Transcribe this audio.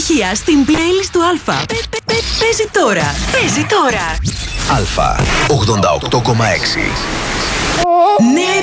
επιτυχία στην playlist του Αλφα. Παίζει τώρα. Παίζει τώρα. Αλφα 88,6. Νέα